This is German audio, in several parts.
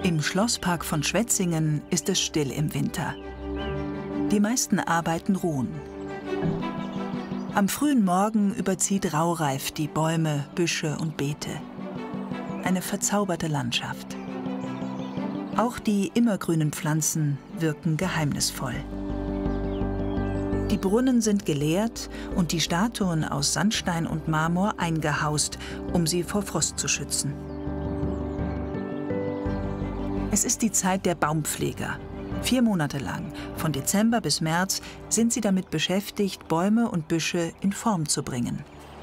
Im Schlosspark von Schwetzingen ist es still im Winter. Die meisten Arbeiten ruhen. Am frühen Morgen überzieht Raureif die Bäume, Büsche und Beete. Eine verzauberte Landschaft. Auch die immergrünen Pflanzen wirken geheimnisvoll. Die Brunnen sind geleert und die Statuen aus Sandstein und Marmor eingehaust, um sie vor Frost zu schützen. Es ist die Zeit der Baumpfleger. 4 Monate lang, von Dezember bis März, sind sie damit beschäftigt, Bäume und Büsche in Form zu bringen.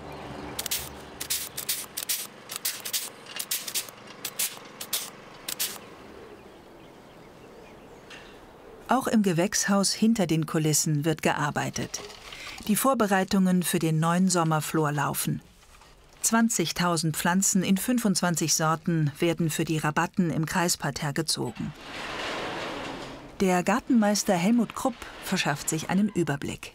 Auch im Gewächshaus hinter den Kulissen wird gearbeitet. Die Vorbereitungen für den neuen Sommerflor laufen. 20.000 Pflanzen in 25 Sorten werden für die Rabatten im Kreisparterre gezogen. Der Gartenmeister Helmut Krupp verschafft sich einen Überblick.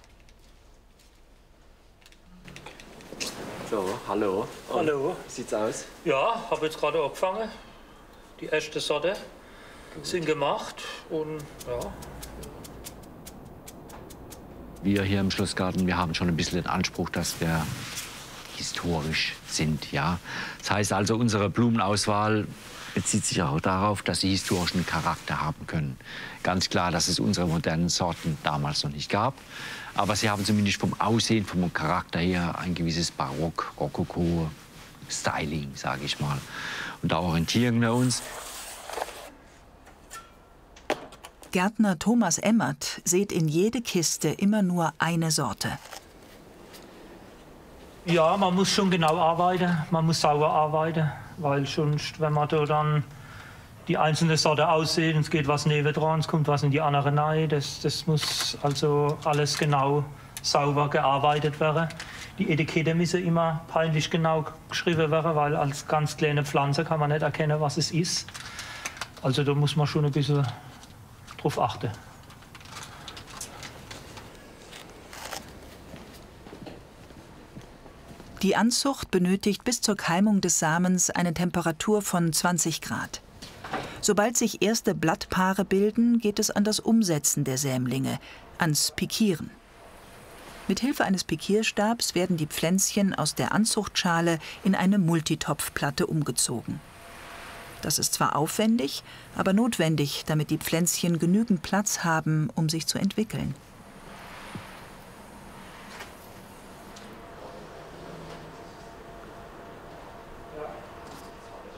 So, hallo. Hallo. Wie sieht's aus? Ja, habe jetzt gerade angefangen. Die erste Sorte sind gemacht und ja. Wir hier im Schlossgarten, wir haben schon ein bisschen den Anspruch, dass wir historisch sind, ja. Das heißt also, unsere Blumenauswahl bezieht sich auch darauf, dass sie historischen Charakter haben können. Ganz klar, dass es unsere modernen Sorten damals noch nicht gab. Aber sie haben zumindest vom Aussehen, vom Charakter her ein gewisses Barock, Rokoko, Styling, sage ich mal. Und da orientieren wir uns. Gärtner Thomas Emmert sät in jede Kiste immer nur eine Sorte. Ja, man muss schon genau arbeiten, man muss sauber arbeiten, weil sonst, wenn man da dann die einzelne Sorte aussieht, es geht was neben dran, es kommt was in die andere rein, das muss also alles genau sauber gearbeitet werden. Die Etikette müssen immer peinlich genau geschrieben werden, weil als ganz kleine Pflanze kann man nicht erkennen, was es ist. Also da muss man schon ein bisschen drauf achten. Die Anzucht benötigt bis zur Keimung des Samens eine Temperatur von 20 Grad. Sobald sich erste Blattpaare bilden, geht es an das Umsetzen der Sämlinge, ans Pikieren. Mit Hilfe eines Pikierstabs werden die Pflänzchen aus der Anzuchtschale in eine Multitopfplatte umgezogen. Das ist zwar aufwendig, aber notwendig, damit die Pflänzchen genügend Platz haben, um sich zu entwickeln.